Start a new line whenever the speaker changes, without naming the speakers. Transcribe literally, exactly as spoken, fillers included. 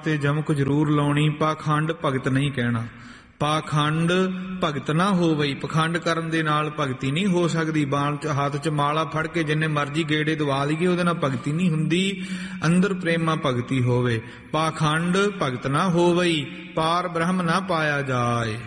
ਤੇ ਜਮਕ ਜ਼ਰੂਰ ਲਾਉਣੀ। ਪਾਖੰਡ ਭਗਤ ਨਹੀਂ ਕਹਿਣਾ। ਪਾਖੰਡ ਭਗਤ ਨਾ ਹੋਵਈ। ਪਖੰਡ ਕਰਨ ਦੇ ਨਾਲ ਭਗਤੀ ਨਹੀਂ ਹੋ ਸਕਦੀ। ਬਾਣ ਚ ਹੱਥ ਚ ਮਾਲਾ ਫੜ ਕੇ ਜਿੰਨੇ ਮਰਜੀ ਗੇੜੇ ਦਵਾ ਲਈਏ ਉਹਦੇ ਨਾਲ ਭਗਤੀ ਨਹੀਂ ਹੁੰਦੀ। ਅੰਦਰ ਪ੍ਰੇਮਾ ਭਗਤੀ ਹੋਵੇ। ਪਾਖੰਡ ਭਗਤ ਨਾ ਹੋਵਈ, ਪਾਰ ਬ੍ਰਹਮ ਨਾ ਪਾਇਆ ਜਾਏ।